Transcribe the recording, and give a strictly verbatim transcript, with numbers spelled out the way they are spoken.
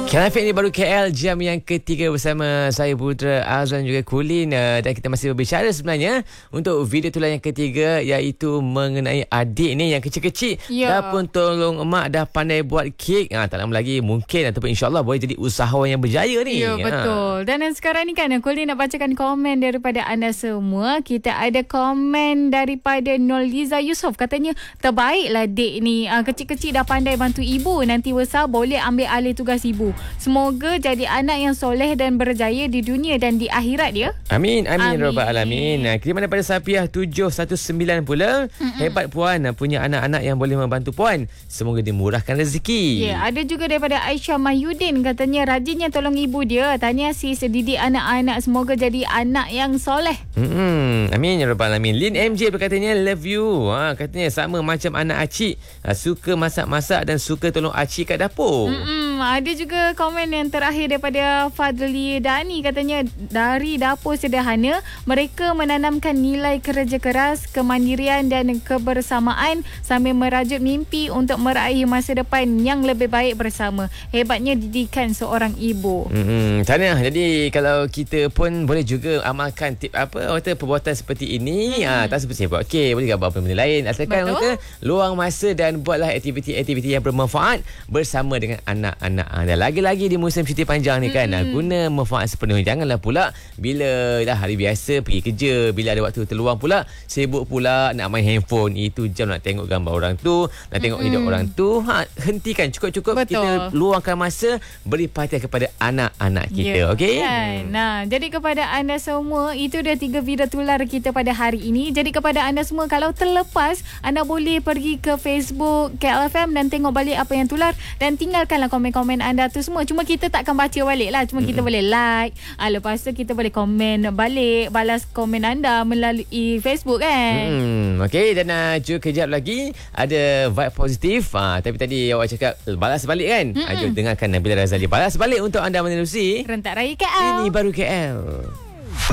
Kenafik ni baru K L, jam yang ketiga bersama saya Putra Azwan juga Kulin, uh, dan kita masih berbicara sebenarnya untuk video tular yang ketiga, iaitu mengenai adik ni yang kecil-kecil ya. dah pun tolong emak, dah pandai buat kek. Ha, tak lama lagi mungkin ataupun insyaAllah boleh jadi usahawan yang berjaya ni. Ya, betul. Dan, dan sekarang ni kan Kulin nak bacakan komen daripada anda semua. Kita ada komen daripada Noliza Yusof, katanya terbaiklah dek ni, uh, kecil-kecil dah pandai bantu ibu, nanti besar boleh ambil alih tugas ibu. Semoga jadi anak yang soleh dan berjaya di dunia dan di akhirat dia. Amin, amin, amin. Rabbal Alamin. Kiriman daripada Safiah tujuh satu sembilan pula. Mm-mm. Hebat puan, punya anak-anak yang boleh membantu puan. Semoga dimurahkan rezeki. Ya, ada juga daripada Aisyah Mahyudin, katanya rajinnya tolong ibu dia. Tanya sis, didik anak-anak, semoga jadi anak yang soleh. Mm-mm. Amin, ya Rabbal Alamin. Lin M J berkatanya love you. Ha, katanya sama macam anak acik, ha, suka masak-masak dan suka tolong acik kat dapur. Mm-mm. Ada juga komen yang terakhir daripada Fadli Dani, katanya dari dapur sederhana mereka menanamkan nilai kerja keras, kemandirian dan kebersamaan sambil merajut mimpi untuk meraih masa depan yang lebih baik bersama. Hebatnya didikan seorang ibu. Hmm, tahniah. Jadi kalau kita pun boleh juga amalkan tip apa kata perbuatan seperti ini, hmm. ah, tak seperti buat okey, boleh buat apa benda lain, asalkan kata luang masa dan buatlah aktiviti-aktiviti yang bermanfaat bersama dengan anak-anak anda. Lagi-lagi di musim cuti panjang ni kan, hmm. guna manfaat sepenuhnya. Janganlah pula bila dah hari biasa pergi kerja, bila ada waktu terluang pula sibuk pula nak main handphone, itu jam nak tengok gambar orang tu, nak tengok hidup hmm. orang tu. Ha, hentikan, cukup-cukup. Betul. Kita luangkan masa beri perhatian kepada anak-anak kita. Yeah. Okey. Kan? Nah, jadi kepada anda semua, itu dia tiga video tular kita pada hari ini. Jadi kepada anda semua, kalau terlepas, anda boleh pergi ke Facebook K L F M dan tengok balik apa yang tular, dan tinggalkanlah komen-komen anda tu semua. Cuma kita takkan baca balik lah, cuma mm-hmm. kita boleh like, ah, lepas tu kita boleh komen balik, balas komen anda melalui Facebook kan. Hmm, okey. Dan uh, juga kejap lagi ada vibe positif. Uh, tapi tadi awak cakap balas balik kan. Mm-hmm. uh, Jom dengarkan Nabila Razali balas balik untuk anda menerusi Rentak Raya K L. Ini baru K L.